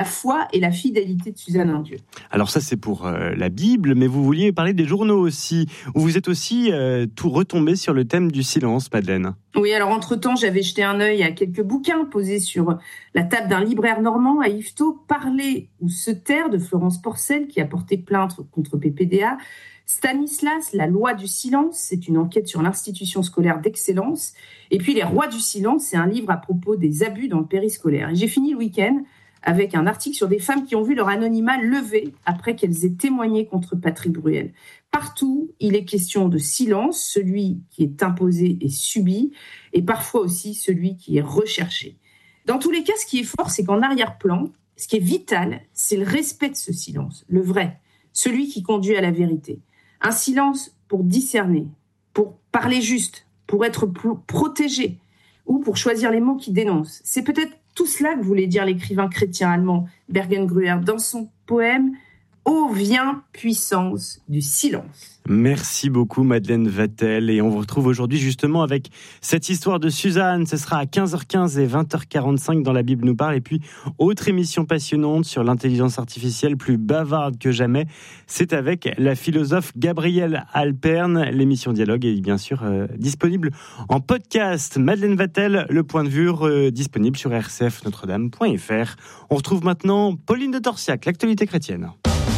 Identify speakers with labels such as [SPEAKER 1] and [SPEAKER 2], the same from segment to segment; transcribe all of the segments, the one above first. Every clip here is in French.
[SPEAKER 1] la foi et la fidélité de Suzanne en Dieu.
[SPEAKER 2] Alors ça, c'est pour la Bible, mais vous vouliez parler des journaux aussi, où vous êtes aussi tout retombé sur le thème du silence, Madeleine.
[SPEAKER 1] Oui, alors entre-temps, j'avais jeté un œil à quelques bouquins posés sur la table d'un libraire normand à Yvetot, Parler ou se taire de Florence Porcel, qui a porté plainte contre PPDA. Stanislas, La loi du silence, c'est une enquête sur l'institution scolaire d'excellence. Et puis Les rois du silence, c'est un livre à propos des abus dans le périscolaire. Et j'ai fini le week-end avec un article sur des femmes qui ont vu leur anonymat levé après qu'elles aient témoigné contre Patrick Bruel. Partout, il est question de silence, celui qui est imposé et subi, et parfois aussi celui qui est recherché. Dans tous les cas, ce qui est fort, c'est qu'en arrière-plan, ce qui est vital, c'est le respect de ce silence, le vrai, celui qui conduit à la vérité. Un silence pour discerner, pour parler juste, pour être protégé, ou pour choisir les mots qui dénoncent. C'est peut-être tout cela que voulait dire l'écrivain chrétien allemand Bergengrüer dans son poème « Ô vient puissance du silence ».
[SPEAKER 2] Merci beaucoup Madeleine Vatel, et on vous retrouve aujourd'hui justement avec cette histoire de Suzanne. Ce sera à 15h15 et 20h45 dans La Bible nous parle, et puis autre émission passionnante sur l'intelligence artificielle plus bavarde que jamais, c'est avec la philosophe Gabrielle Alpern. L'émission Dialogue est bien sûr disponible en podcast. Madeleine Vatel, le point de vue disponible sur rcfnotredame.fr. On retrouve maintenant Pauline de Torsiac, l'actualité chrétienne.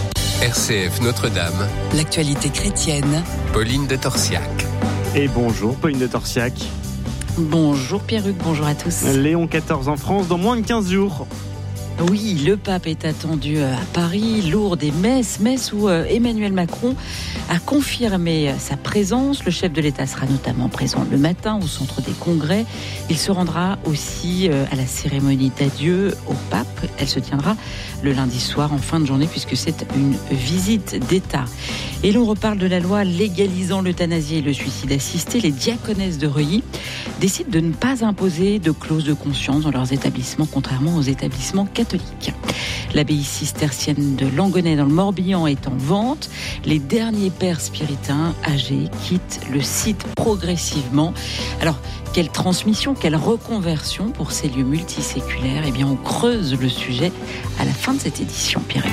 [SPEAKER 3] RCF Notre-Dame,
[SPEAKER 4] l'actualité chrétienne,
[SPEAKER 3] Pauline de Torsiac.
[SPEAKER 2] Et bonjour Pauline de Torsiac.
[SPEAKER 4] Bonjour Pierruc, bonjour à tous.
[SPEAKER 2] Léon XIV en France dans moins de 15 jours.
[SPEAKER 4] Oui, le pape est attendu à Paris, Lourdes et Metz où Emmanuel Macron a confirmé sa présence. Le chef de l'État sera notamment présent le matin au centre des congrès. Il se rendra aussi à la cérémonie d'adieu au pape. Elle se tiendra le lundi soir en fin de journée puisque c'est une visite d'État. Et l'on reparle de la loi légalisant l'euthanasie et le suicide assisté. Les diaconesses de Reuilly décident de ne pas imposer de clause de conscience dans leurs établissements, contrairement aux établissements catholiques. L'abbaye cistercienne de Langonnet dans le Morbihan est en vente. Les derniers pères spiritains âgés quittent le site progressivement. Alors, quelle transmission, quelle reconversion pour ces lieux multiséculaires ? Eh bien, on creuse le sujet à la fin de cette édition, Pierre.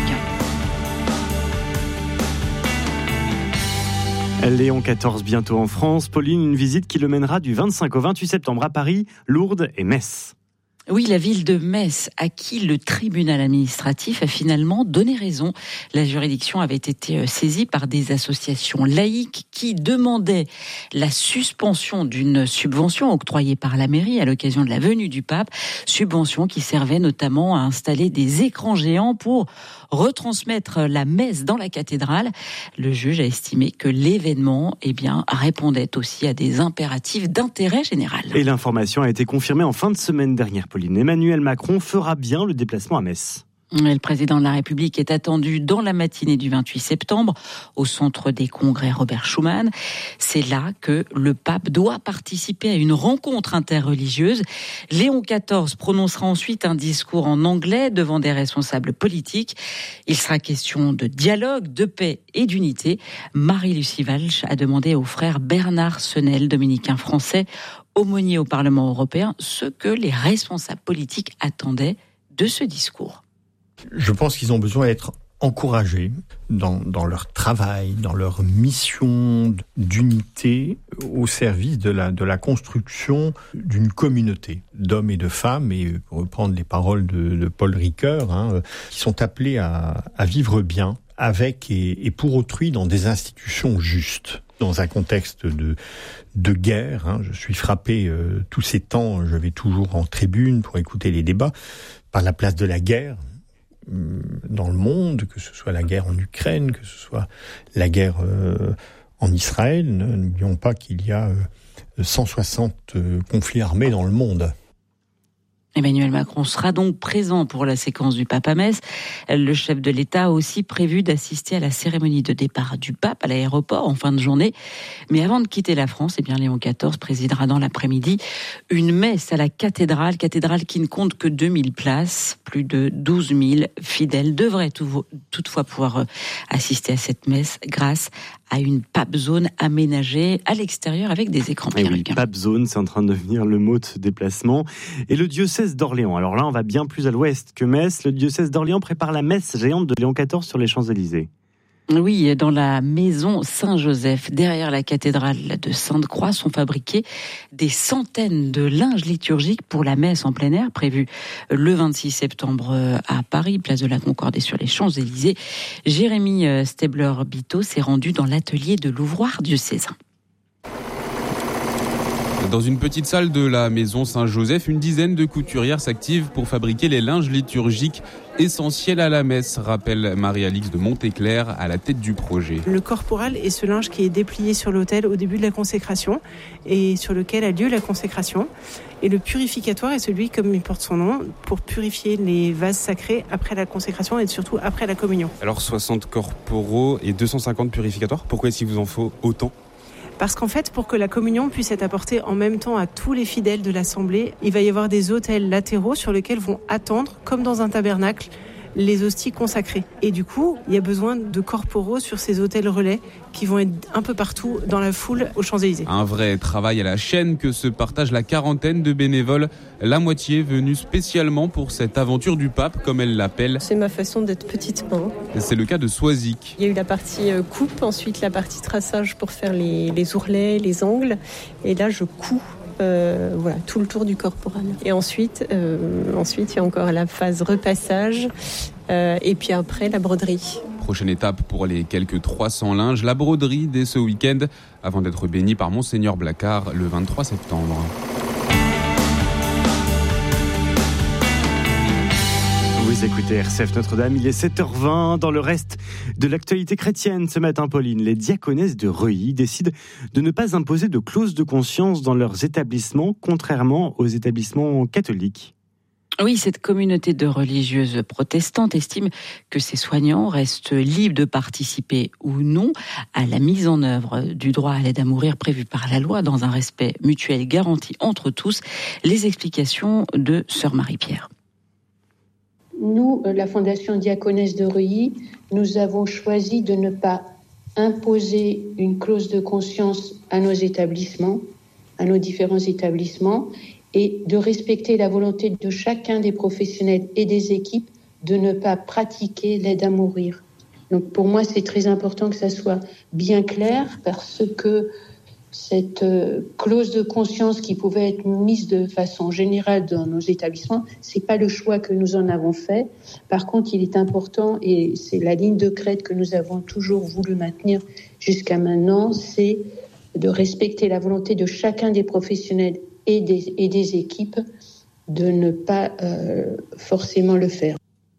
[SPEAKER 2] Léon XIV bientôt en France. Pauline, une visite qui le mènera du 25 au 28 septembre à Paris, Lourdes et Metz.
[SPEAKER 4] Oui, la ville de Metz, à qui le tribunal administratif a finalement donné raison. La juridiction avait été saisie par des associations laïques qui demandaient la suspension d'une subvention octroyée par la mairie à l'occasion de la venue du pape, subvention qui servait notamment à installer des écrans géants pour retransmettre la messe dans la cathédrale. Le juge a estimé que l'événement, répondait aussi à des impératifs d'intérêt général.
[SPEAKER 2] Et l'information a été confirmée en fin de semaine dernière, Pauline. Emmanuel Macron fera bien le déplacement à Metz.
[SPEAKER 4] Le président de la République est attendu dans la matinée du 28 septembre au centre des congrès Robert Schuman. C'est là que le pape doit participer à une rencontre interreligieuse. Léon XIV prononcera ensuite un discours en anglais devant des responsables politiques. Il sera question de dialogue, de paix et d'unité. Marie-Lucie Walsh a demandé au frère Bernard Senel, dominicain français, aumônier au Parlement européen, ce que les responsables politiques attendaient de ce discours.
[SPEAKER 5] Je pense qu'ils ont besoin d'être encouragés dans leur travail, dans leur mission d'unité au service de la construction d'une communauté d'hommes et de femmes, et pour reprendre les paroles de Paul Ricoeur, qui sont appelés à vivre bien avec et pour autrui dans des institutions justes. Dans un contexte de guerre, je suis frappé tous ces temps, je vais toujours en tribune pour écouter les débats, par la place de la guerre dans le monde, que ce soit la guerre en Ukraine, que ce soit la guerre en Israël. N'oublions pas qu'il y a 160 conflits armés dans le monde.
[SPEAKER 4] Emmanuel Macron sera donc présent pour la séquence du pape à Metz. Le chef de l'État a aussi prévu d'assister à la cérémonie de départ du pape à l'aéroport en fin de journée. Mais avant de quitter la France, Léon XIV présidera dans l'après-midi une messe à la cathédrale qui ne compte que 2000 places. Plus de 12 000 fidèles devraient toutefois pouvoir assister à cette messe grâce à une pape zone aménagée à l'extérieur avec des écrans.
[SPEAKER 2] Et oui, pape zone, c'est en train de devenir le mot de ce déplacement. Et le diocèse d'Orléans. Alors là, on va bien plus à l'ouest que Metz. Le diocèse d'Orléans prépare la messe géante de Léon XIV sur les Champs-Élysées.
[SPEAKER 4] Oui, dans la maison Saint-Joseph, derrière la cathédrale de Sainte-Croix, sont fabriqués des centaines de linges liturgiques pour la messe en plein air, prévue le 26 septembre à Paris, place de la Concorde et sur les Champs-Élysées. Jérémy Stabler-Bito s'est rendu dans l'atelier de l'ouvroir diocésain.
[SPEAKER 6] Dans une petite salle de la maison Saint-Joseph, une dizaine de couturières s'activent pour fabriquer les linges liturgiques essentiels à la messe, rappelle Marie-Alix de Montéclair à la tête du projet.
[SPEAKER 7] Le corporal est ce linge qui est déplié sur l'autel au début de la consécration et sur lequel a lieu la consécration. Et le purificatoire est celui, comme il porte son nom, pour purifier les vases sacrés après la consécration et surtout après la communion.
[SPEAKER 6] Alors 60 corporaux et 250 purificatoires, pourquoi est-ce qu'il vous en faut autant ?
[SPEAKER 7] Parce qu'en fait, pour que la communion puisse être apportée en même temps à tous les fidèles de l'Assemblée, il va y avoir des autels latéraux sur lesquels vont attendre, comme dans un tabernacle, les hosties consacrées. Et du coup, il y a besoin de corporaux sur ces autels relais qui vont être un peu partout dans la foule aux Champs-Élysées.
[SPEAKER 6] Un vrai travail à la chaîne que se partage la quarantaine de bénévoles, la moitié venus spécialement pour cette aventure du pape, comme elle l'appelle.
[SPEAKER 8] C'est ma façon d'être petite main.
[SPEAKER 6] C'est le cas de Soisic.
[SPEAKER 8] Il y a eu la partie coupe, ensuite la partie traçage pour faire les ourlets, les angles. Et là, je couds. Tout le tour du corporal. Et ensuite, il y a encore la phase repassage et puis après la broderie.
[SPEAKER 6] Prochaine étape pour les quelques 300 linges, la broderie dès ce week-end, avant d'être béni par Monseigneur Blacard le 23 septembre.
[SPEAKER 2] Vous écoutez RCF Notre-Dame, il est 7h20. Dans le reste de l'actualité chrétienne ce matin, Pauline, les diaconesses de Reuilly décident de ne pas imposer de clause de conscience dans leurs établissements, contrairement aux établissements catholiques.
[SPEAKER 4] Oui, cette communauté de religieuses protestantes estime que ces soignants restent libres de participer ou non à la mise en œuvre du droit à l'aide à mourir prévu par la loi dans un respect mutuel garanti entre tous. Les explications de sœur Marie-Pierre.
[SPEAKER 9] Nous, la Fondation Diaconesse de Reuilly, nous avons choisi de ne pas imposer une clause de conscience à nos établissements, à nos différents établissements, et de respecter la volonté de chacun des professionnels et des équipes de ne pas pratiquer l'aide à mourir. Donc pour moi, c'est très important que ça soit bien clair parce que cette clause de conscience qui pouvait être mise de façon générale dans nos établissements, c'est pas le choix que nous en avons fait. Par contre, il est important, et c'est la ligne de crête que nous avons toujours voulu maintenir jusqu'à maintenant, c'est de respecter la volonté de chacun des professionnels et des équipes de ne pas forcément le faire.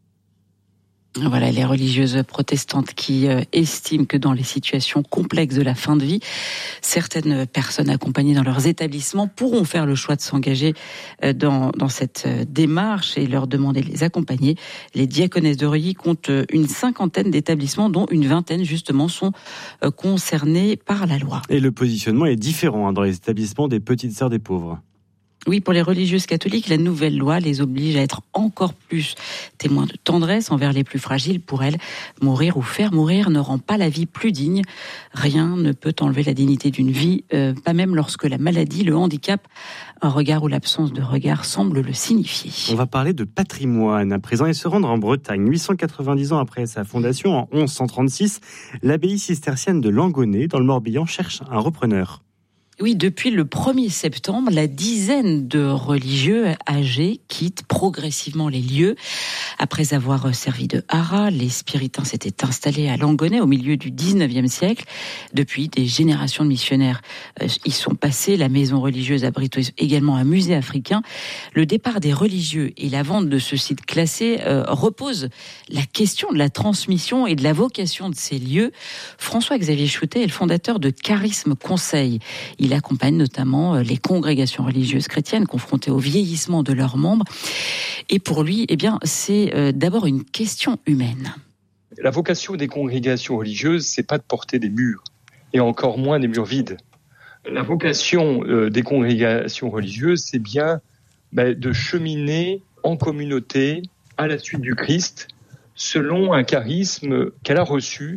[SPEAKER 4] Voilà, les religieuses protestantes qui estiment que dans les situations complexes de la fin de vie, certaines personnes accompagnées dans leurs établissements pourront faire le choix de s'engager dans cette démarche et leur demander de les accompagner. Les diaconesses de Reuilly comptent une 50aine d'établissements, dont une 20aine justement sont concernés par la loi.
[SPEAKER 2] Et le positionnement est différent dans les établissements des petites sœurs des pauvres.
[SPEAKER 4] Oui, pour les religieuses catholiques, la nouvelle loi les oblige à être encore plus témoins de tendresse envers les plus fragiles. Pour elles, mourir ou faire mourir ne rend pas la vie plus digne. Rien ne peut enlever la dignité d'une vie, pas même lorsque la maladie, le handicap, un regard ou l'absence de regard semble le signifier.
[SPEAKER 2] On va parler de patrimoine à présent et se rendre en Bretagne. 890 ans après sa fondation, en 1136, l'abbaye cistercienne de Langonnet, dans le Morbihan, cherche un repreneur.
[SPEAKER 4] Oui, depuis le 1er septembre, la dizaine de religieux âgés quittent progressivement les lieux. Après avoir servi de haras, les spiritains s'étaient installés à Langonnet au milieu du 19e siècle. Depuis, des générations de missionnaires y sont passés. La maison religieuse abrite également un musée africain. Le départ des religieux et la vente de ce site classé reposent la question de la transmission et de la vocation de ces lieux. François-Xavier Choutet est le fondateur de Charisme Conseil. Il accompagne notamment les congrégations religieuses chrétiennes confrontées au vieillissement de leurs membres. Et pour lui, c'est d'abord une question humaine.
[SPEAKER 10] La vocation des congrégations religieuses, c'est pas de porter des murs, et encore moins des murs vides. La vocation des congrégations religieuses, c'est bien de cheminer en communauté à la suite du Christ, selon un charisme qu'elle a reçu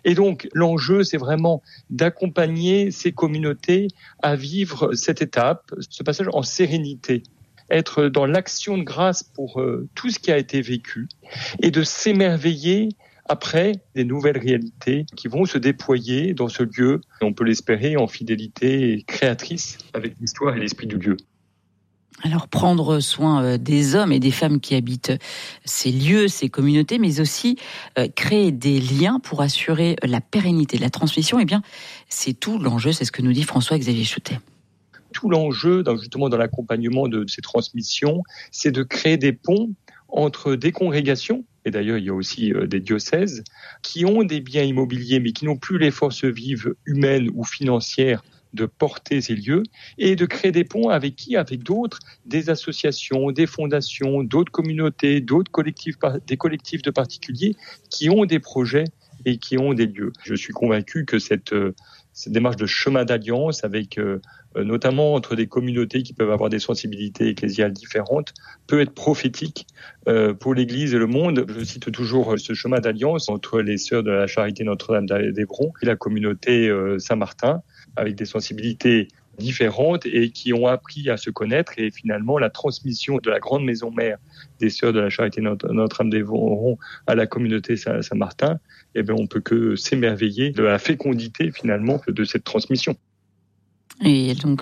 [SPEAKER 10] Et donc, l'enjeu, c'est vraiment d'accompagner ces communautés à vivre cette étape, ce passage en sérénité, être dans l'action de grâce pour tout ce qui a été vécu et de s'émerveiller après des nouvelles réalités qui vont se déployer dans ce lieu, on peut l'espérer, en fidélité créatrice avec l'histoire et l'esprit du lieu.
[SPEAKER 4] Alors prendre soin des hommes et des femmes qui habitent ces lieux, ces communautés, mais aussi créer des liens pour assurer la pérennité de la transmission, eh bien c'est tout l'enjeu, c'est ce que nous dit François-Xavier Choutet.
[SPEAKER 10] Tout l'enjeu, justement dans l'accompagnement de ces transmissions, c'est de créer des ponts entre des congrégations, et d'ailleurs il y a aussi des diocèses, qui ont des biens immobiliers mais qui n'ont plus les forces vives humaines ou financières de porter ces lieux, et de créer des ponts avec qui ? Avec d'autres, des associations, des fondations, d'autres communautés, d'autres collectifs, des collectifs de particuliers qui ont des projets et qui ont des lieux. Je suis convaincu que cette démarche de chemin d'alliance avec notamment entre des communautés qui peuvent avoir des sensibilités ecclésiales différentes, peut être prophétique pour l'Église et le monde. Je cite toujours ce chemin d'alliance entre les Sœurs de la Charité Notre-Dame d'Hébron et la communauté Saint-Martin, avec des sensibilités différentes et qui ont appris à se connaître. Et finalement, la transmission de la grande maison mère des Sœurs de la Charité Notre-Dame d'Hébron à la communauté Saint-Martin, eh bien, on peut que s'émerveiller de la fécondité finalement de cette transmission.
[SPEAKER 4] Et donc,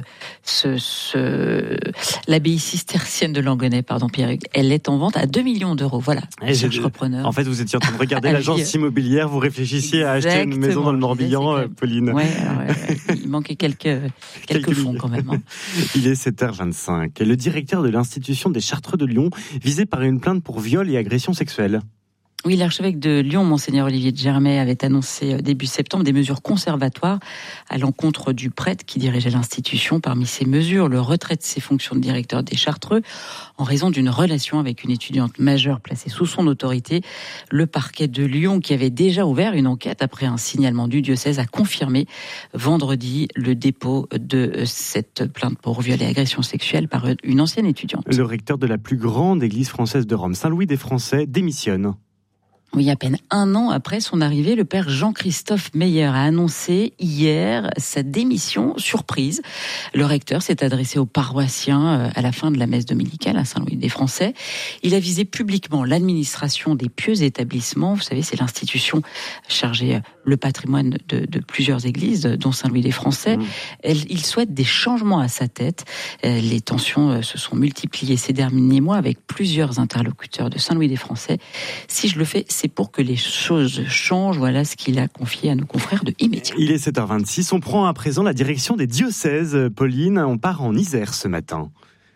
[SPEAKER 4] l'abbaye cistercienne de Langonnet, Pierre, elle est en vente à 2 millions d'euros. Voilà, cherche repreneur.
[SPEAKER 2] En fait, vous étiez en train de regarder l'agence immobilière, vous réfléchissiez à acheter une maison dans le Morbihan, Pauline.
[SPEAKER 4] Ouais, il manquait quelques fonds quand même. Hein.
[SPEAKER 2] Il est 7h25. Le directeur de l'Institution des Chartreux de Lyon, visé par une plainte pour viol et agression sexuelle.
[SPEAKER 4] Oui, l'archevêque de Lyon, Monseigneur Olivier de Germay, avait annoncé début septembre des mesures conservatoires à l'encontre du prêtre qui dirigeait l'institution. Parmi ces mesures, le retrait de ses fonctions de directeur des Chartreux en raison d'une relation avec une étudiante majeure placée sous son autorité. Le parquet de Lyon, qui avait déjà ouvert une enquête après un signalement du diocèse, a confirmé vendredi le dépôt de cette plainte pour viol et agression sexuelle par une ancienne étudiante.
[SPEAKER 2] Le recteur de la plus grande église française de Rome, Saint-Louis des Français, démissionne.
[SPEAKER 4] Oui, à peine un an après son arrivée, le père Jean-Christophe Meyer a annoncé hier sa démission surprise. Le recteur s'est adressé aux paroissiens à la fin de la messe dominicale à Saint-Louis des Français. Il a visé publiquement l'administration des pieux établissements. Vous savez, c'est l'institution chargée le patrimoine de plusieurs églises, dont Saint-Louis des Français. Il souhaite des changements à sa tête. Les tensions se sont multipliées ces derniers mois avec plusieurs interlocuteurs de Saint-Louis des Français. Si je le fais, c'est pour que les choses changent. Voilà ce qu'il a confié à nos confrères de Immédiat.
[SPEAKER 2] Il est 7h26. On prend à présent la direction des diocèses. Pauline, on part en Isère ce matin.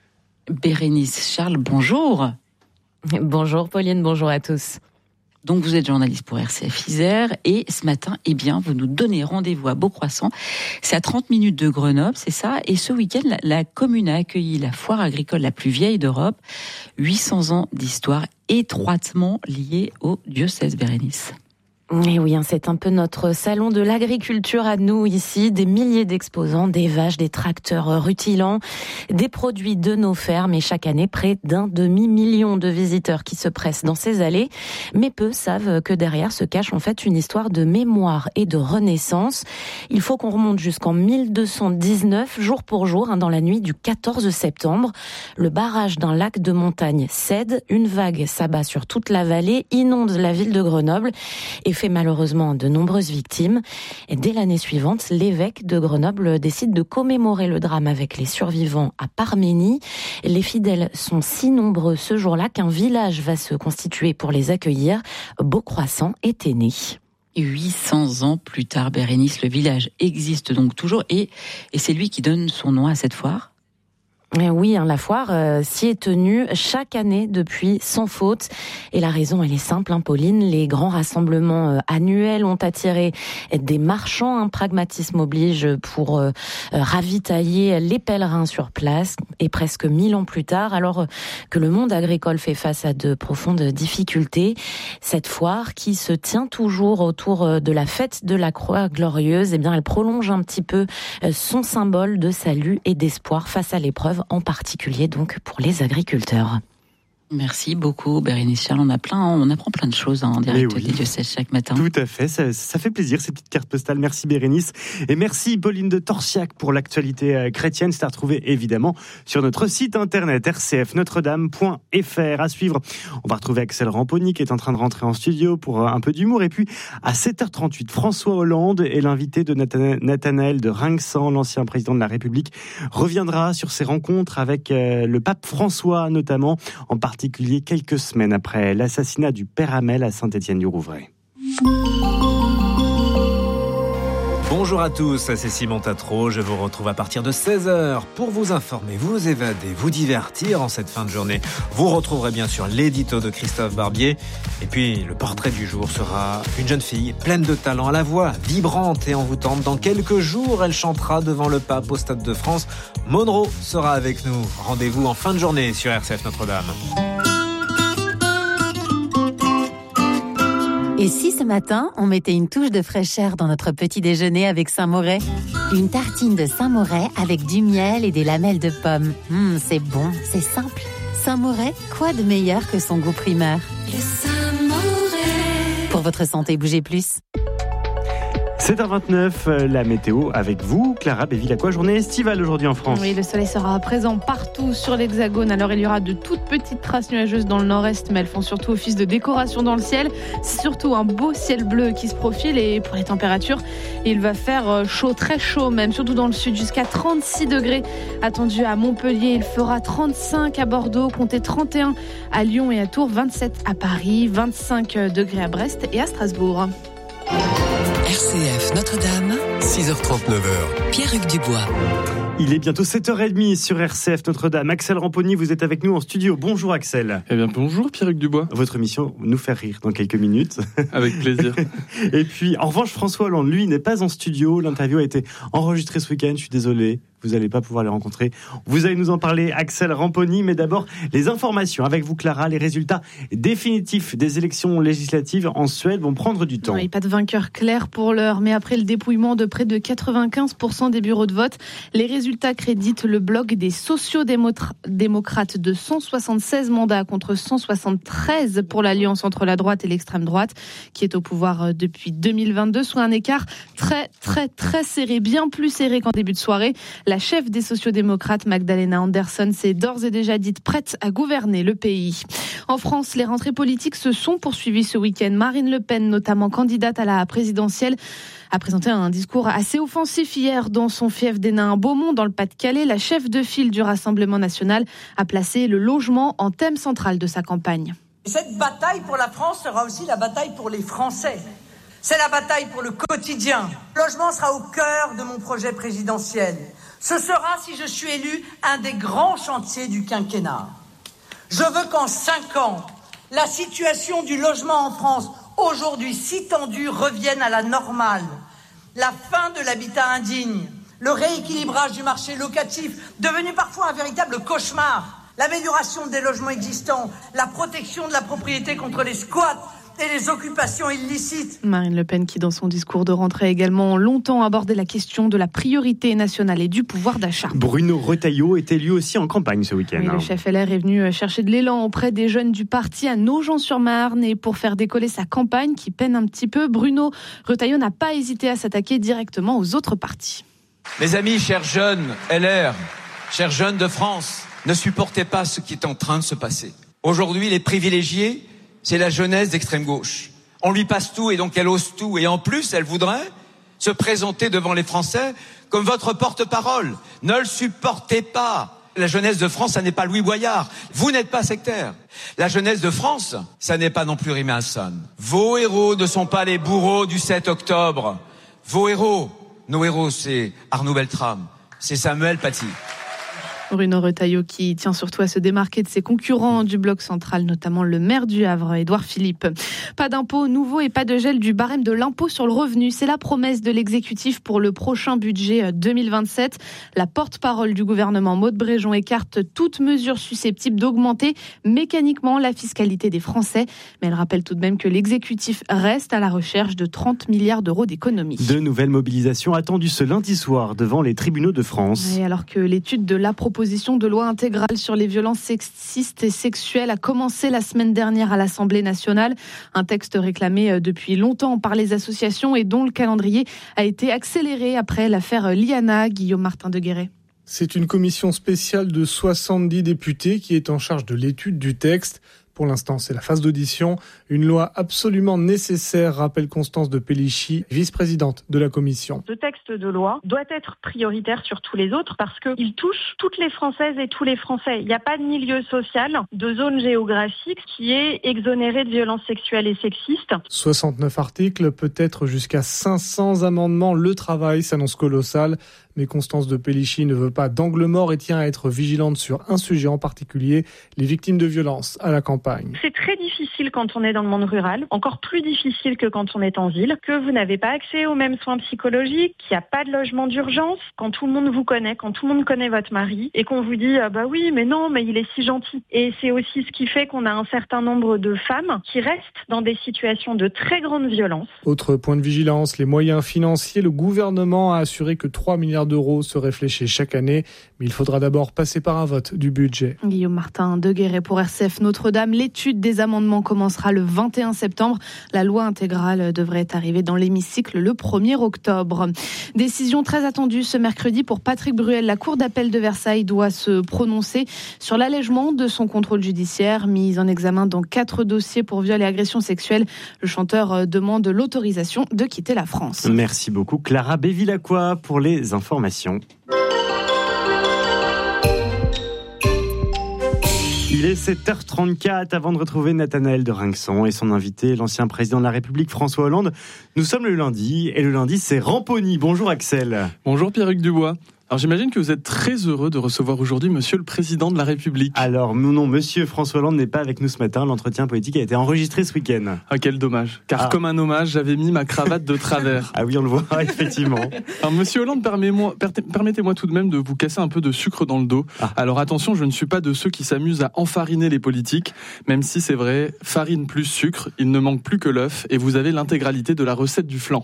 [SPEAKER 4] Bérénice Charles, bonjour.
[SPEAKER 11] Bonjour Pauline, bonjour à tous.
[SPEAKER 4] Donc vous êtes journaliste pour RCF Isère et ce matin, vous nous donnez rendez-vous à Beaucroissant. C'est à 30 minutes de Grenoble, c'est ça. Et ce week-end, la commune a accueilli la foire agricole la plus vieille d'Europe. 800 ans d'histoire étroitement liée au diocèse, Bérénice.
[SPEAKER 11] Et oui, c'est un peu notre salon de l'agriculture à nous ici. Des milliers d'exposants, des vaches, des tracteurs rutilants, des produits de nos fermes et chaque année près d'1 demi-million de visiteurs qui se pressent dans ces allées. Mais peu savent que derrière se cache en fait une histoire de mémoire et de renaissance. Il faut qu'on remonte jusqu'en 1219, jour pour jour, dans la nuit du 14 septembre. Le barrage d'un lac de montagne cède, une vague s'abat sur toute la vallée, inonde la ville de Grenoble et fait malheureusement de nombreuses victimes. Et dès l'année suivante, l'évêque de Grenoble décide de commémorer le drame avec les survivants à Parménie. Les fidèles sont si nombreux ce jour-là qu'un village va se constituer pour les accueillir. Beaucroissant était né.
[SPEAKER 4] 800 ans plus tard, Bérénice, le village existe donc toujours et c'est lui qui donne son nom à cette foire.
[SPEAKER 11] Oui, la foire s'y est tenue chaque année depuis sans faute. Et la raison, elle est simple, Pauline. Les grands rassemblements annuels ont attiré des marchands. Pragmatisme oblige pour ravitailler les pèlerins sur place. Et presque 1000 ans plus tard, alors que le monde agricole fait face à de profondes difficultés, cette foire qui se tient toujours autour de la fête de la Croix glorieuse, elle prolonge un petit peu son symbole de salut et d'espoir face à l'épreuve, en particulier donc pour les agriculteurs.
[SPEAKER 4] Merci beaucoup, Bérénice Charles. On apprend plein de choses en direct des diocèses chaque matin.
[SPEAKER 2] Tout à fait, ça fait plaisir ces petites cartes postales. Merci Bérénice. Et merci Pauline de Torsiac pour l'actualité chrétienne. C'est à retrouver évidemment sur notre site internet rcfnotredame.fr. À suivre, on va retrouver Axel Ramponi qui est en train de rentrer en studio pour un peu d'humour. Et puis à 7h38, François Hollande et l'invité de Nathanaël de Rinxan, l'ancien président de la République, reviendra sur ses rencontres avec le pape François notamment, en particulier quelques semaines après l'assassinat du père Hamel à Saint-Étienne-du-Rouvray.
[SPEAKER 12] Bonjour à tous, c'est Simon Tatro. Je vous retrouve à partir de 16h pour vous informer, vous évader, vous divertir en cette fin de journée. Vous retrouverez bien sûr l'édito de Christophe Barbier. Et puis le portrait du jour sera une jeune fille pleine de talent, à la voix vibrante et envoûtante. Dans quelques jours, elle chantera devant le pape au Stade de France. Monroe sera avec nous. Rendez-vous en fin de journée sur RCF Notre-Dame.
[SPEAKER 11] Et si ce matin, on mettait une touche de fraîcheur dans notre petit déjeuner avec Saint-Moret ? Une tartine de Saint-Moret avec du miel et des lamelles de pommes. C'est bon, c'est simple. Saint-Moret, quoi de meilleur que son goût primaire ? Le Saint-Moret. Pour votre santé, bougez plus.
[SPEAKER 2] 7h29, la météo avec vous, Clara Béville-Lacroix. Journée estivale aujourd'hui en France.
[SPEAKER 13] Oui, le soleil sera présent partout sur l'Hexagone. Alors, il y aura de toutes petites traces nuageuses dans le nord-est, mais elles font surtout office de décoration dans le ciel. C'est surtout un beau ciel bleu qui se profile. Et pour les températures, il va faire chaud, très chaud même, surtout dans le sud, jusqu'à 36 degrés attendus à Montpellier. Il fera 35 à Bordeaux, comptez 31 à Lyon et à Tours, 27 à Paris, 25 degrés à Brest et à Strasbourg.
[SPEAKER 3] RCF Notre-Dame, 6h39. Pierre-Hugues Dubois.
[SPEAKER 2] Il est bientôt 7h30 sur RCF Notre-Dame. Axel Ramponi, vous êtes avec nous en studio. Bonjour Axel.
[SPEAKER 14] Eh bien bonjour Pierre-Hugues Dubois.
[SPEAKER 2] Votre mission, nous faire rire dans quelques minutes.
[SPEAKER 14] Avec plaisir.
[SPEAKER 2] Et puis en revanche, François Hollande, lui, n'est pas en studio. L'interview a été enregistrée ce week-end, je suis désolé. Vous n'allez pas pouvoir les rencontrer. Vous allez nous en parler, Axel Ramponi. Mais d'abord, les informations avec vous, Clara. Les résultats définitifs des élections législatives en Suède vont prendre du temps.
[SPEAKER 13] Oui, pas de vainqueur clair pour l'heure. Mais après le dépouillement de près de 95% des bureaux de vote, les résultats créditent le bloc des sociaux-démocrates de 176 mandats contre 173 pour l'alliance entre la droite et l'extrême droite, qui est au pouvoir depuis 2022, soit un écart très, très, très serré, bien plus serré qu'en début de soirée. La chef des sociaux-démocrates, Magdalena Andersson, s'est d'ores et déjà dite prête à gouverner le pays. En France, les rentrées politiques se sont poursuivies ce week-end. Marine Le Pen, notamment candidate à la présidentielle, a présenté un discours assez offensif hier dans son fief d'Hénin-Beaumont, dans le Pas-de-Calais. La chef de file du Rassemblement national a placé le logement en thème central de sa campagne.
[SPEAKER 15] Cette bataille pour la France sera aussi la bataille pour les Français. C'est la bataille pour le quotidien. Le logement sera au cœur de mon projet présidentiel. Ce sera, si je suis élu, un des grands chantiers du quinquennat. Je veux qu'en 5 ans, la situation du logement en France, aujourd'hui si tendue, revienne à la normale. La fin de l'habitat indigne, le rééquilibrage du marché locatif, devenu parfois un véritable cauchemar, l'amélioration des logements existants, la protection de la propriété contre les squats et les occupations illicites.
[SPEAKER 13] Marine Le Pen qui, dans son discours de rentrée, a également longtemps abordé la question de la priorité nationale et du pouvoir d'achat.
[SPEAKER 2] Bruno Retailleau était lui aussi en campagne ce week-end.
[SPEAKER 13] Oui, le chef LR est venu chercher de l'élan auprès des jeunes du parti à Nogent-sur-Marne et pour faire décoller sa campagne qui peine un petit peu, Bruno Retailleau n'a pas hésité à s'attaquer directement aux autres partis.
[SPEAKER 16] Mes amis, chers jeunes LR, chers jeunes de France, ne supportez pas ce qui est en train de se passer. Aujourd'hui, les privilégiés, c'est la jeunesse d'extrême gauche. On lui passe tout et donc elle ose tout. Et en plus, elle voudrait se présenter devant les Français comme votre porte-parole. Ne le supportez pas. La jeunesse de France, ça n'est pas Louis Boyard. Vous n'êtes pas sectaire. La jeunesse de France, ça n'est pas non plus Rimanson. Vos héros ne sont pas les bourreaux du 7 octobre. Vos héros, nos héros, c'est Arnaud Beltrame, c'est Samuel Paty.
[SPEAKER 13] Bruno Retailleau qui tient surtout à se démarquer de ses concurrents du bloc central, notamment le maire du Havre, Édouard Philippe. Pas d'impôt nouveau et pas de gel du barème de l'impôt sur le revenu. C'est la promesse de l'exécutif pour le prochain budget 2027. La porte-parole du gouvernement, Maud Bréjon, écarte toute mesure susceptible d'augmenter mécaniquement la fiscalité des Français. Mais elle rappelle tout de même que l'exécutif reste à la recherche de 30 milliards d'euros d'économies.
[SPEAKER 2] De nouvelles mobilisations attendues ce lundi soir devant les tribunaux de France.
[SPEAKER 13] Et alors que l'étude de la proposition proposition de loi intégrale sur les violences sexistes et sexuelles a commencé la semaine dernière à l'Assemblée nationale. Un texte réclamé depuis longtemps par les associations et dont le calendrier a été accéléré après l'affaire Liana. Guillaume Martin de Guéret.
[SPEAKER 17] C'est une commission spéciale de 70 députés qui est en charge de l'étude du texte. Pour l'instant, c'est la phase d'audition. Une loi absolument nécessaire, rappelle Constance de Pellichy, vice-présidente de la commission.
[SPEAKER 18] Ce texte de loi doit être prioritaire sur tous les autres parce qu'il touche toutes les Françaises et tous les Français. Il n'y a pas de milieu social, de zone géographique qui est exonéré de violences sexuelles et sexistes.
[SPEAKER 17] 69 articles, peut-être jusqu'à 500 amendements. Le travail s'annonce colossal. Mais Constance de Pellichy ne veut pas d'angle mort et tient à être vigilante sur un sujet en particulier, les victimes de violences à la campagne.
[SPEAKER 18] C'est très difficile quand on est dans le monde rural, encore plus difficile que quand on est en ville, que vous n'avez pas accès aux mêmes soins psychologiques, qu'il n'y a pas de logement d'urgence, quand tout le monde vous connaît, quand tout le monde connaît votre mari et qu'on vous dit « bah oui, mais non, mais il est si gentil ». Et c'est aussi ce qui fait qu'on a un certain nombre de femmes qui restent dans des situations de très grande violence.
[SPEAKER 17] Autre point de vigilance, les moyens financiers. Le gouvernement a assuré que 3 milliards d'euros seraient fléchés chaque année, mais il faudra d'abord passer par un vote du budget.
[SPEAKER 13] Guillaume Martin de Guéret pour RCF Notre-Dame. L'étude des amendements commencera le 21 septembre. La loi intégrale devrait arriver dans l'hémicycle le 1er octobre. Décision très attendue ce mercredi pour Patrick Bruel. La Cour d'appel de Versailles doit se prononcer sur l'allègement de son contrôle judiciaire. Mis en examen dans 4 dossiers pour viol et agression sexuelle, le chanteur demande l'autorisation de quitter la France.
[SPEAKER 2] Merci beaucoup Clara Bévilacqua pour les informations. Il est 7h34 avant de retrouver Nathanaël de Rinxon et son invité, l'ancien président de la République François Hollande. Nous sommes le lundi et le lundi c'est Ramponi. Bonjour Axel.
[SPEAKER 14] Bonjour Pierre-Hugues Dubois. Alors j'imagine que vous êtes très heureux de recevoir aujourd'hui Monsieur le Président de la République.
[SPEAKER 2] Alors non, Monsieur François Hollande n'est pas avec nous ce matin. L'entretien politique a été enregistré ce week-end.
[SPEAKER 14] Ah quel dommage, car comme un hommage, j'avais mis ma cravate de travers.
[SPEAKER 2] Ah oui, on le voit, effectivement.
[SPEAKER 14] Alors Monsieur Hollande, permettez-moi tout de même de vous casser un peu de sucre dans le dos. Alors attention, je ne suis pas de ceux qui s'amusent à enfariner les politiques, même si c'est vrai, farine plus sucre, il ne manque plus que l'œuf, et vous avez l'intégralité de la recette du flan.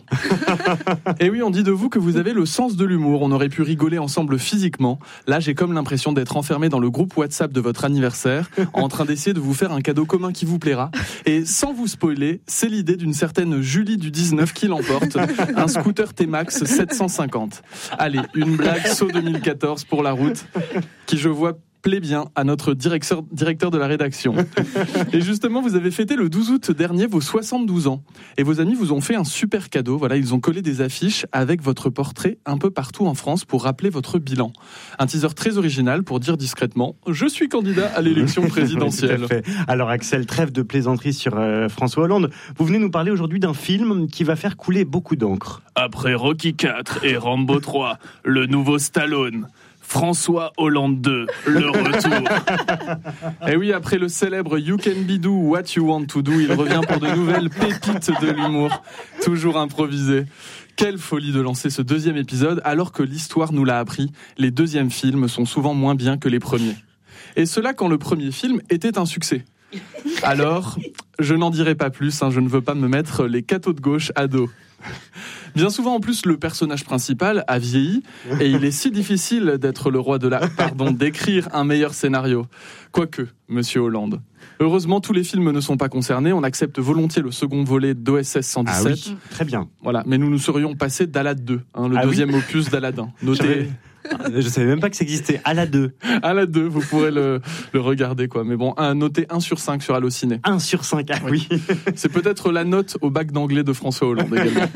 [SPEAKER 14] Et oui, on dit de vous que vous avez le sens de l'humour, on aurait pu rigoler ensemble physiquement. Là, j'ai comme l'impression d'être enfermé dans le groupe WhatsApp de votre anniversaire, en train d'essayer de vous faire un cadeau commun qui vous plaira. Et sans vous spoiler, c'est l'idée d'une certaine Julie du 19 qui l'emporte, un scooter T-Max 750. Allez, une blague saut 2014 pour la route, qui je vois plaît bien à notre directeur de la rédaction. Et justement, vous avez fêté le 12 août dernier vos 72 ans. Et vos amis vous ont fait un super cadeau. Voilà, ils ont collé des affiches avec votre portrait un peu partout en France pour rappeler votre bilan. Un teaser très original pour dire discrètement « Je suis candidat à l'élection présidentielle ».
[SPEAKER 2] Tout à fait. Alors Axel, trêve de plaisanterie sur François Hollande. Vous venez nous parler aujourd'hui d'un film qui va faire couler beaucoup d'encre.
[SPEAKER 19] Après Rocky 4 et Rambo 3, le nouveau Stallone. François Hollande 2, le retour.
[SPEAKER 14] Et oui, après le célèbre You Can Be Do What You Want to Do, il revient pour de nouvelles pépites de l'humour, toujours improvisées. Quelle folie de lancer ce deuxième épisode, alors que l'histoire nous l'a appris, les deuxièmes films sont souvent moins bien que les premiers. Et cela quand le premier film était un succès. Alors, je n'en dirai pas plus, je ne veux pas me mettre les cathos de gauche à dos. Bien souvent, en plus, le personnage principal a vieilli et il est si difficile d'être le roi d'écrire un meilleur scénario. Quoique, Monsieur Hollande. Heureusement, tous les films ne sont pas concernés. On accepte volontiers le second volet d'OSS 117.
[SPEAKER 2] Ah oui, très bien.
[SPEAKER 14] Voilà, mais nous serions passés d'Alad 2, le deuxième opus d'Aladin. Notez.
[SPEAKER 2] Je savais même pas que ça existait. Alad 2.
[SPEAKER 14] Alad 2, vous pourrez le regarder, quoi. Mais bon, noté 1 sur 5 sur Allociné.
[SPEAKER 2] 1 sur 5, ah oui.
[SPEAKER 14] C'est peut-être la note au bac d'anglais de François Hollande également.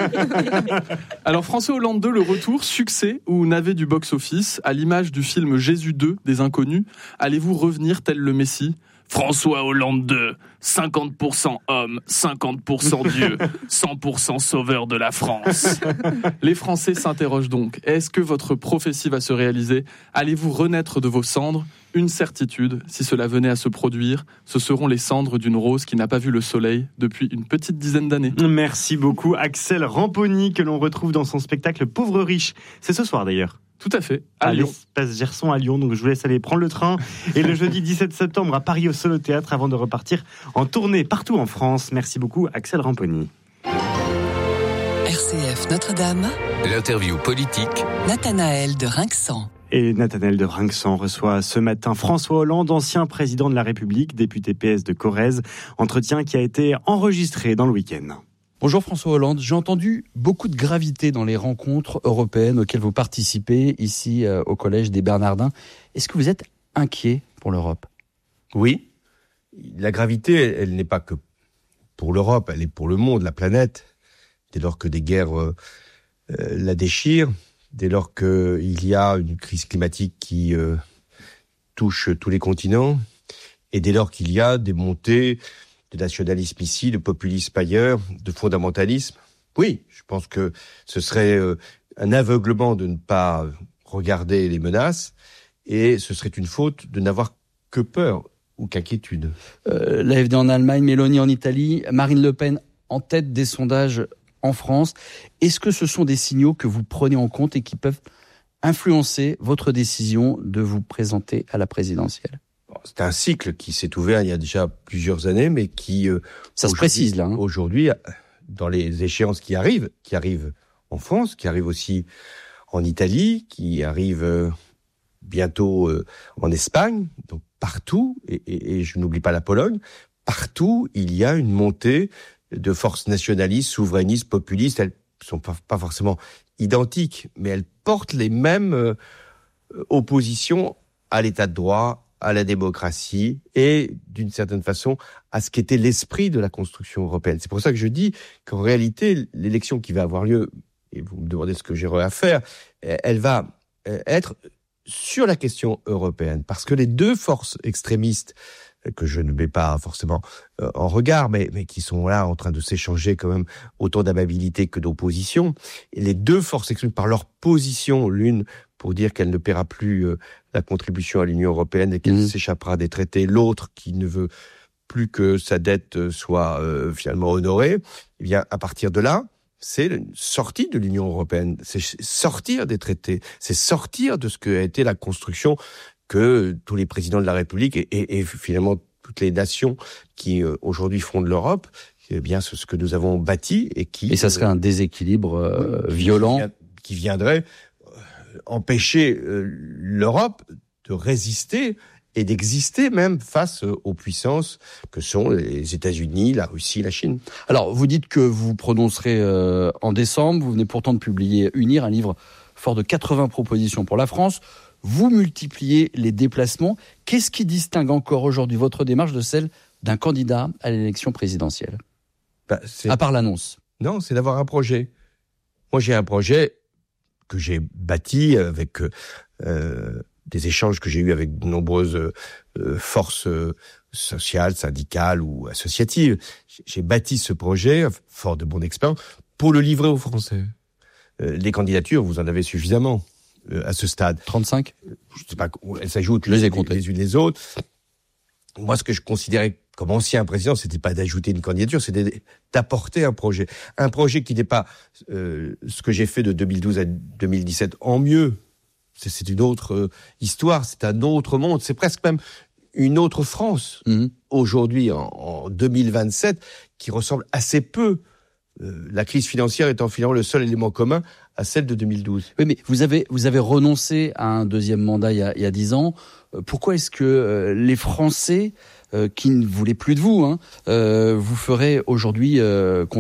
[SPEAKER 14] Alors, François Hollande 2, le retour, succès ou navet du box-office, à l'image du film Jésus 2 des Inconnus, allez-vous revenir tel le Messie ?
[SPEAKER 19] François Hollande 2, 50% homme, 50% Dieu, 100% sauveur de la France.
[SPEAKER 14] Les Français s'interrogent donc. Est-ce que votre prophétie va se réaliser ? Allez-vous renaître de vos cendres ? Une certitude, si cela venait à se produire, ce seront les cendres d'une rose qui n'a pas vu le soleil depuis une petite dizaine d'années.
[SPEAKER 2] Merci beaucoup Axel Ramponi, que l'on retrouve dans son spectacle Pauvre riche. C'est ce soir d'ailleurs.
[SPEAKER 14] Tout à fait, à Lyon.
[SPEAKER 2] L'espace Gerson à Lyon, donc je vous laisse aller prendre le train. Et le jeudi 17 septembre à Paris au Solo Théâtre avant de repartir en tournée partout en France. Merci beaucoup Axel Ramponi.
[SPEAKER 3] RCF Notre-Dame. L'interview politique. Nathanaël de Rinxon.
[SPEAKER 2] Et Nathanaël de Brinxen reçoit ce matin François Hollande, ancien président de la République, député PS de Corrèze. Entretien qui a été enregistré dans le week-end.
[SPEAKER 20] Bonjour François Hollande, j'ai entendu beaucoup de gravité dans les rencontres européennes auxquelles vous participez ici au Collège des Bernardins. Est-ce que vous êtes inquiet pour l'Europe ?
[SPEAKER 21] Oui, la gravité, elle n'est pas que pour l'Europe, elle est pour le monde, la planète. Dès lors que des guerres la déchirent, dès lors qu'il y a une crise climatique qui touche tous les continents, et dès lors qu'il y a des montées de nationalisme ici, de populisme ailleurs, de fondamentalisme. Oui, je pense que ce serait un aveuglement de ne pas regarder les menaces, et ce serait une faute de n'avoir que peur ou qu'inquiétude.
[SPEAKER 20] L'AfD en Allemagne, Mélanie en Italie, Marine Le Pen en tête des sondages en France. Est-ce que ce sont des signaux que vous prenez en compte et qui peuvent influencer votre décision de vous présenter à la présidentielle ?
[SPEAKER 21] C'est un cycle qui s'est ouvert il y a déjà plusieurs années, mais qui...
[SPEAKER 20] ça se précise là.
[SPEAKER 21] Aujourd'hui, dans les échéances qui arrivent en France, qui arrivent aussi en Italie, qui arrivent bientôt en Espagne, donc partout, et je n'oublie pas la Pologne, partout il y a une montée de forces nationalistes, souverainistes, populistes. Elles ne sont pas forcément identiques, mais elles portent les mêmes oppositions à l'état de droit, à la démocratie et, d'une certaine façon, à ce qu'était l'esprit de la construction européenne. C'est pour ça que je dis qu'en réalité, l'élection qui va avoir lieu, et vous me demandez ce que j'aurai à faire, elle va être sur la question européenne, parce que les deux forces extrémistes que je ne mets pas forcément en regard, mais qui sont là en train de s'échanger quand même autant d'amabilité que d'opposition. Et les deux forces extrémistes, par leur position, l'une pour dire qu'elle ne paiera plus la contribution à l'Union européenne et qu'elle s'échappera des traités, l'autre qui ne veut plus que sa dette soit finalement honorée, eh bien, à partir de là, c'est une sortie de l'Union européenne, c'est sortir des traités, c'est sortir de ce qu'a été la construction que tous les présidents de la République et finalement toutes les nations qui aujourd'hui font de l'Europe, eh bien c'est ce que nous avons bâti et qui...
[SPEAKER 20] Et ça serait un déséquilibre violent
[SPEAKER 21] qui viendrait empêcher l'Europe de résister et d'exister même face aux puissances que sont les États-Unis, la Russie, la Chine.
[SPEAKER 20] Alors, vous dites que vous prononcerez en décembre, vous venez pourtant de publier Unir, un livre fort de 80 propositions pour la France. Vous multipliez les déplacements. Qu'est-ce qui distingue encore aujourd'hui votre démarche de celle d'un candidat à l'élection présidentielle ? À part l'annonce.
[SPEAKER 21] Non, c'est d'avoir un projet. Moi, j'ai un projet que j'ai bâti avec des échanges que j'ai eus avec de nombreuses forces sociales, syndicales ou associatives. J'ai bâti ce projet, fort de mon expérience, pour le livrer aux Français. Les candidatures, vous en avez suffisamment à ce stade.
[SPEAKER 20] 35 ?
[SPEAKER 21] Je sais pas, elles s'ajoutent les unes les autres. Moi, ce que je considérais comme ancien président, c'était pas d'ajouter une candidature, c'était d'apporter un projet. Un projet qui n'est pas ce que j'ai fait de 2012 à 2017 en mieux. C'est une autre histoire, c'est un autre monde, c'est presque même une autre France. Aujourd'hui, en 2027, qui ressemble assez peu. La crise financière étant finalement le seul élément commun à celle de 2012.
[SPEAKER 20] Oui, mais vous avez renoncé à un deuxième mandat il y a 10 ans. Pourquoi est-ce que les Français qui ne voulaient plus de vous, vous feraient aujourd'hui confiance ?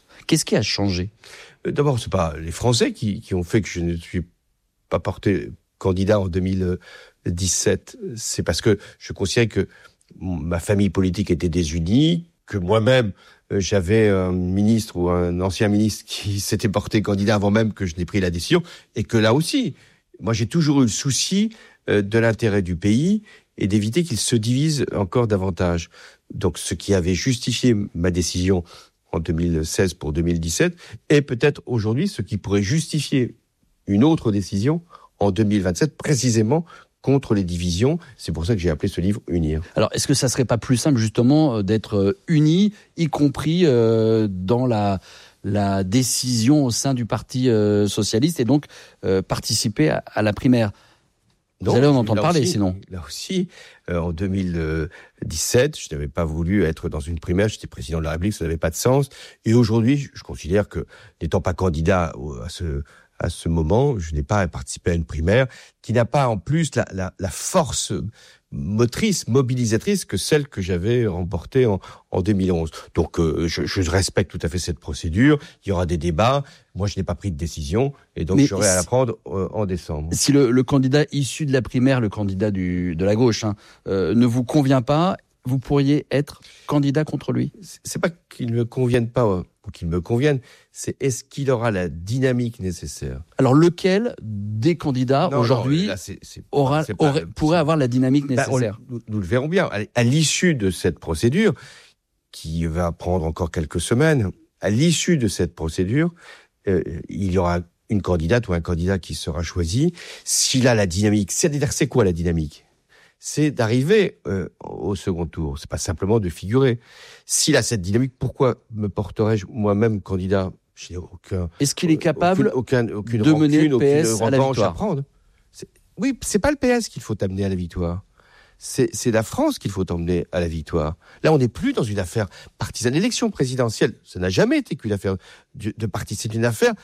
[SPEAKER 20] Qu'est-ce qui a changé ?
[SPEAKER 21] D'abord, c'est pas les Français qui ont fait que je ne suis pas porté candidat en 2017. C'est parce que je considérais que ma famille politique était désunie, que moi-même j'avais un ministre ou un ancien ministre qui s'était porté candidat avant même que je n'ai pris la décision, et que là aussi, moi j'ai toujours eu le souci de l'intérêt du pays et d'éviter qu'il se divise encore davantage. Donc ce qui avait justifié ma décision en 2016 pour 2017 est peut-être aujourd'hui ce qui pourrait justifier une autre décision en 2027, précisément contre les divisions. C'est pour ça que j'ai appelé ce livre Unir.
[SPEAKER 20] Alors, est-ce que ça serait pas plus simple, justement, d'être unis, y compris dans la décision au sein du Parti socialiste, et donc participer à la primaire ? Vous allez en entendre parler, sinon.
[SPEAKER 21] Là aussi, en 2017, je n'avais pas voulu être dans une primaire, j'étais président de la République, ça n'avait pas de sens. Et aujourd'hui, je considère que, n'étant pas candidat à ce moment, je n'ai pas participé à une primaire qui n'a pas en plus la force mobilisatrice que celle que j'avais remportée en 2011. Donc je respecte tout à fait cette procédure, il y aura des débats, moi je n'ai pas pris de décision et donc j'aurai à la prendre en décembre.
[SPEAKER 20] Si le candidat issu de la primaire, le candidat de la gauche, ne vous convient pas, vous pourriez être candidat contre lui?
[SPEAKER 21] C'est pas qu'il ne me convienne pas ou qu'il me convienne, c'est est-ce qu'il aura la dynamique nécessaire?
[SPEAKER 20] Alors lequel des candidats aujourd'hui pourrait avoir la dynamique nécessaire?
[SPEAKER 21] Nous le verrons bien. À l'issue de cette procédure, qui va prendre encore quelques semaines, à l'issue de cette procédure, il y aura une candidate ou un candidat qui sera choisi. S'il a la dynamique, c'est quoi la dynamique? C'est d'arriver au second tour. C'est pas simplement de figurer. S'il a cette dynamique, pourquoi me porterais-je moi-même candidat? Je n'ai aucun.
[SPEAKER 20] Est-ce qu'il est capable
[SPEAKER 21] aucune
[SPEAKER 20] de mener le PS à la victoire?
[SPEAKER 21] À prendre. Oui, c'est pas le PS qu'il faut amener à la victoire. C'est la France qu'il faut emmener à la victoire. Là, on n'est plus dans une affaire partisane. L'élection présidentielle, ça n'a jamais été qu'une affaire de parti. C'est une affaire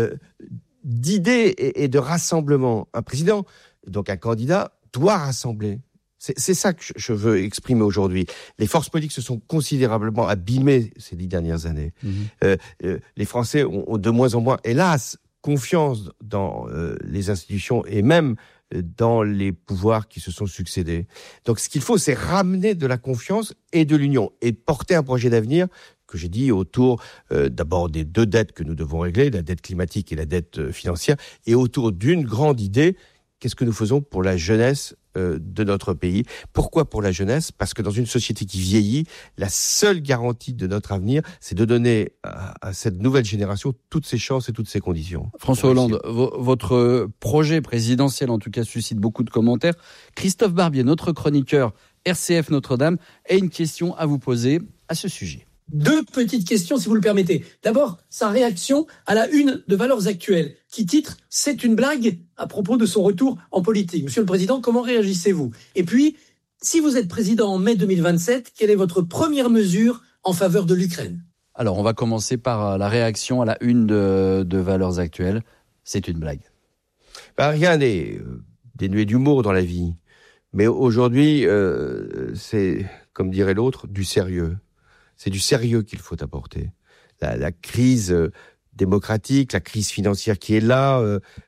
[SPEAKER 21] d'idées et de rassemblement. Un président, donc un candidat, doit rassembler. C'est ça que je veux exprimer aujourd'hui. Les forces politiques se sont considérablement abîmées ces 10 dernières années. Les Français ont de moins en moins, hélas, confiance dans les institutions et même dans les pouvoirs qui se sont succédés. Donc ce qu'il faut, c'est ramener de la confiance et de l'union et porter un projet d'avenir que j'ai dit autour d'abord des 2 dettes que nous devons régler, la dette climatique et la dette financière, et autour d'une grande idée. Qu'est-ce que nous faisons pour la jeunesse de notre pays? Pourquoi pour la jeunesse? Parce que dans une société qui vieillit, la seule garantie de notre avenir, c'est de donner à cette nouvelle génération toutes ses chances et toutes ses conditions.
[SPEAKER 20] François Hollande, votre projet présidentiel, en tout cas, suscite beaucoup de commentaires. Christophe Barbier, notre chroniqueur RCF Notre-Dame, a une question à vous poser à ce sujet.
[SPEAKER 1] 2 petites questions, si vous le permettez. D'abord, sa réaction à la une de Valeurs Actuelles, qui titre « C'est une blague » à propos de son retour en politique. Monsieur le Président, comment réagissez-vous? Et puis, si vous êtes président en mai 2027, quelle est votre première mesure en faveur de l'Ukraine?
[SPEAKER 20] Alors, on va commencer par la réaction à la une de Valeurs Actuelles. C'est une blague.
[SPEAKER 21] Rien n'est dénué d'humour dans la vie. Mais aujourd'hui, c'est, comme dirait l'autre, du sérieux. C'est du sérieux qu'il faut apporter. La crise démocratique, la crise financière qui est là,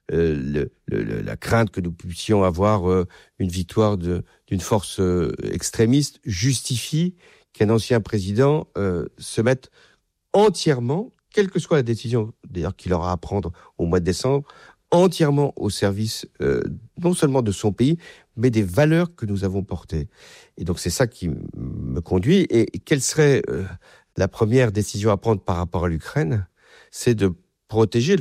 [SPEAKER 21] la crainte que nous puissions avoir une victoire d'une force extrémiste justifie qu'un ancien président se mette entièrement, quelle que soit la décision d'ailleurs qu'il aura à prendre au mois de décembre, entièrement au service non seulement de son pays, mais des valeurs que nous avons portées. Et donc c'est ça qui me conduit. Et quelle serait la première décision à prendre par rapport à l'Ukraine? C'est de protéger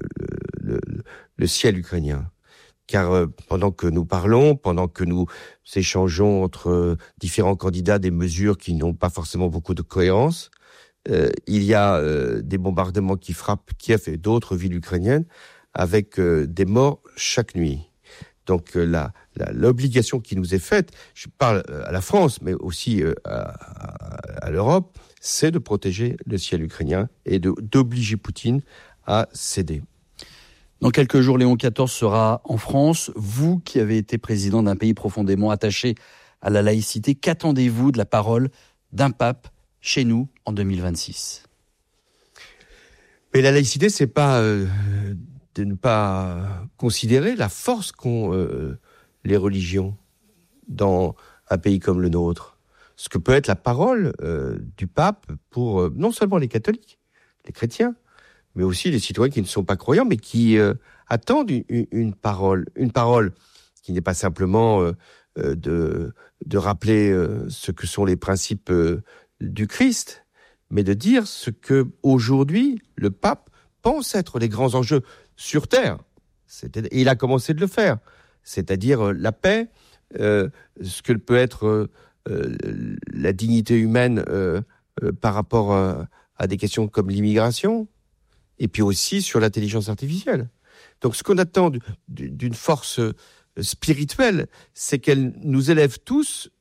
[SPEAKER 21] le ciel ukrainien. Car pendant que nous parlons, pendant que nous échangeons entre différents candidats des mesures qui n'ont pas forcément beaucoup de cohérence, il y a des bombardements qui frappent Kiev et d'autres villes ukrainiennes avec des morts chaque nuit. Donc l'obligation qui nous est faite, je parle à la France, mais aussi à l'Europe, c'est de protéger le ciel ukrainien et d'obliger Poutine à céder.
[SPEAKER 20] Dans quelques jours, Léon XIV sera en France. Vous qui avez été président d'un pays profondément attaché à la laïcité, qu'attendez-vous de la parole d'un pape chez nous en 2026 ?
[SPEAKER 21] Mais la laïcité, c'est pas de ne pas considérer la force qu'ont les religions dans un pays comme le nôtre. Ce que peut être la parole du pape pour non seulement les catholiques, les chrétiens, mais aussi les citoyens qui ne sont pas croyants, mais qui attendent une parole qui n'est pas simplement de rappeler ce que sont les principes du Christ, mais de dire ce que aujourd'hui le pape pense être les grands enjeux sur Terre. Et il a commencé de le faire, c'est-à-dire la paix, ce que peut être la dignité humaine par rapport à des questions comme l'immigration, et puis aussi sur l'intelligence artificielle. Donc ce qu'on attend d'une force spirituelle, c'est qu'elle nous élève tous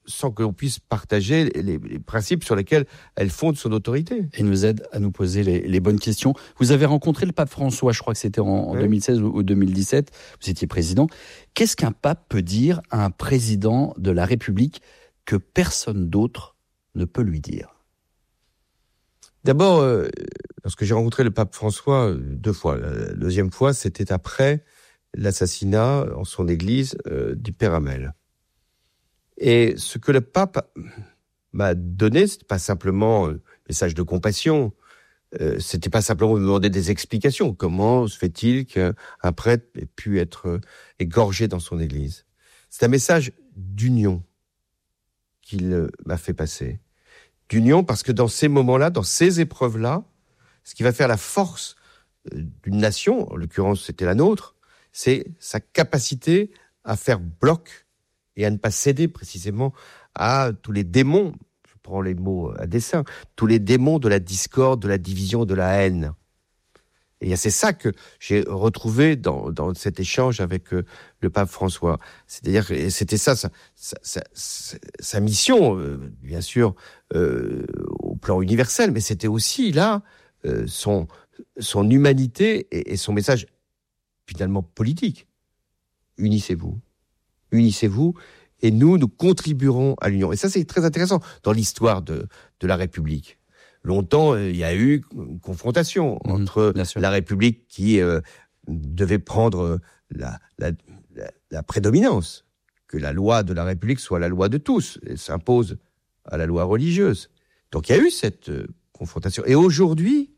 [SPEAKER 21] sans que l'on puisse partager les principes sur lesquels elle fonde son autorité.
[SPEAKER 20] Et nous aide à nous poser les bonnes questions. Vous avez rencontré le pape François, je crois que c'était en 2016 ou 2017, vous étiez président. Qu'est-ce qu'un pape peut dire à un président de la République que personne d'autre ne peut lui dire ?
[SPEAKER 21] D'abord, lorsque j'ai rencontré le pape François 2 fois, la deuxième fois, c'était après l'assassinat en son église du père Hamel. Et ce que le pape m'a donné, c'était pas simplement un message de compassion, c'était pas simplement me demander des explications. Comment se fait-il qu'un prêtre ait pu être égorgé dans son église ? C'est un message d'union qu'il m'a fait passer. D'union parce que dans ces moments-là, dans ces épreuves-là, ce qui va faire la force d'une nation, en l'occurrence c'était la nôtre, c'est sa capacité à faire bloc et à ne pas céder précisément à tous les démons, je prends les mots à dessein, tous les démons de la discorde, de la division, de la haine. Et c'est ça que j'ai retrouvé dans cet échange avec le pape François. C'est-à-dire que c'était ça sa mission, bien sûr, au plan universel, mais c'était aussi là son humanité et son message finalement politique. Unissez-vous, et nous contribuerons à l'union. Et ça, c'est très intéressant dans l'histoire de la République. Longtemps, il y a eu une confrontation entre la République qui devait prendre la prédominance, que la loi de la République soit la loi de tous, et s'impose à la loi religieuse. Donc il y a eu cette confrontation. Et aujourd'hui,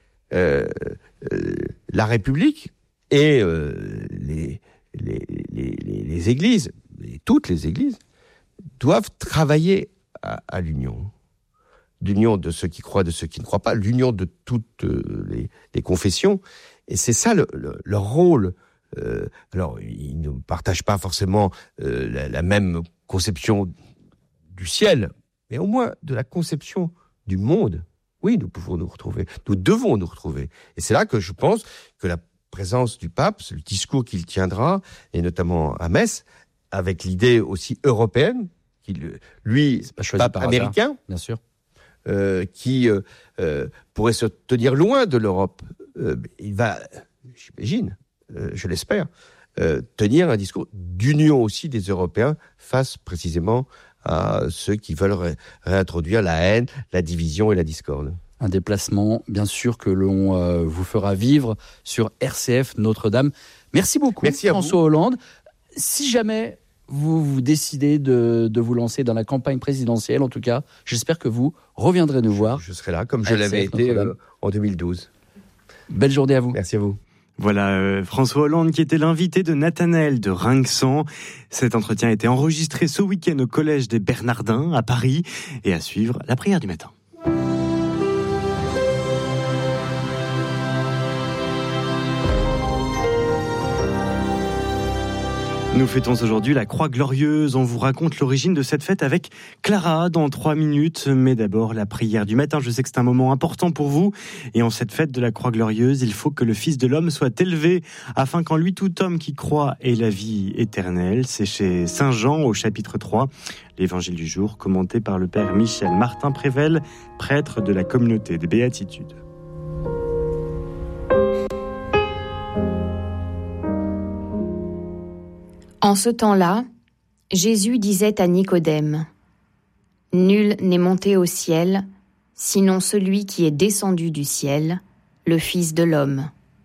[SPEAKER 21] la République et les églises, toutes les églises, doivent travailler à l'union. L'union de ceux qui croient, de ceux qui ne croient pas, l'union de toutes les confessions. Et c'est ça leur rôle. Alors, ils ne partagent pas forcément la même conception du ciel, mais au moins de la conception du monde. Oui, nous pouvons nous retrouver, nous devons nous retrouver. Et c'est là que je pense que la présence du pape, le discours qu'il tiendra, et notamment à Metz, avec l'idée aussi européenne, lui, pape américain,
[SPEAKER 20] bien sûr,
[SPEAKER 21] qui pourrait se tenir loin de l'Europe. Il va, j'imagine, je l'espère, tenir un discours d'union aussi des Européens face précisément à ceux qui veulent réintroduire la haine, la division et la discorde.
[SPEAKER 20] Un déplacement, bien sûr, que l'on vous fera vivre sur RCF Notre-Dame. Merci beaucoup, François Hollande. Si jamais vous décidez de vous lancer dans la campagne présidentielle, en tout cas, j'espère que vous reviendrez nous voir.
[SPEAKER 21] Je serai là, comme je l'avais été en 2012.
[SPEAKER 20] Belle journée à vous.
[SPEAKER 21] Merci à vous.
[SPEAKER 2] Voilà, François Hollande qui était l'invité de Nathanaël de Rinxan. Cet entretien a été enregistré ce week-end au Collège des Bernardins à Paris. Et à suivre, la prière du matin. Nous fêtons aujourd'hui la Croix Glorieuse. On vous raconte l'origine de cette fête avec Clara dans 3 minutes. Mais d'abord, la prière du matin. Je sais que c'est un moment important pour vous. Et en cette fête de la Croix Glorieuse, il faut que le Fils de l'homme soit élevé afin qu'en lui tout homme qui croit ait la vie éternelle. C'est chez Saint Jean au chapitre 3. L'évangile du jour commenté par le Père Michel Martin Prével, prêtre de la communauté des Béatitudes.
[SPEAKER 5] En ce temps-là, Jésus disait à Nicodème : « Nul n'est monté au ciel, sinon celui qui est descendu du ciel, le Fils de l'homme.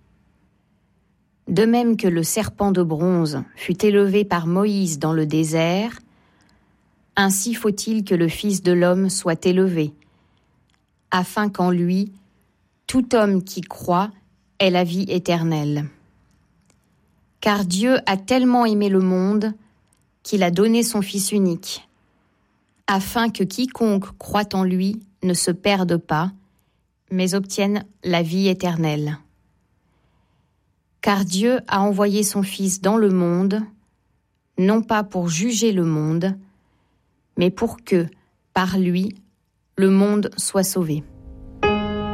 [SPEAKER 5] De même que le serpent de bronze fut élevé par Moïse dans le désert, ainsi faut-il que le Fils de l'homme soit élevé, afin qu'en lui, tout homme qui croit ait la vie éternelle. Car Dieu a tellement aimé le monde qu'il a donné son Fils unique, afin que quiconque croit en lui ne se perde pas, mais obtienne la vie éternelle. Car Dieu a envoyé son Fils dans le monde, non pas pour juger le monde, mais pour que, par lui, le monde soit sauvé. »